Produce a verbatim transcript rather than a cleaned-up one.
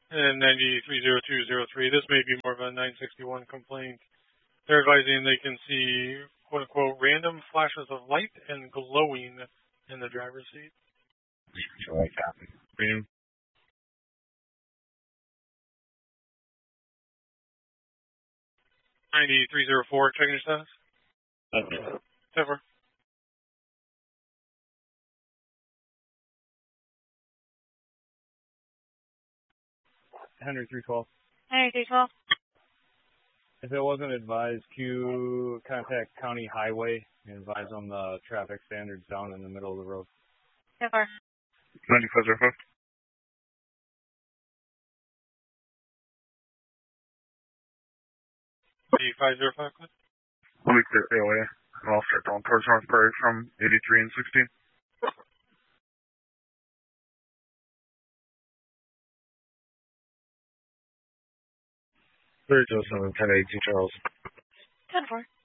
and ninety-three zero two zero three. This may be more of a nine sixty-one complaint. They're advising they can see, quote-unquote, random flashes of light and glowing in the driver's seat. Like that. ninety-three zero four, checking your status. Okay. ten four. Henry three twelve. Henry three twelve. If it wasn't advised, Q contact County Highway and advise on the traffic standards down in the middle of the road. ten four. ninety-five zero five. ninety-five zero five, good. Let me clear A O A. I'll start going towards North Prairie from eighty-three and sixteen. thirty-two oh seven, ten eighty-two Charles. ten four.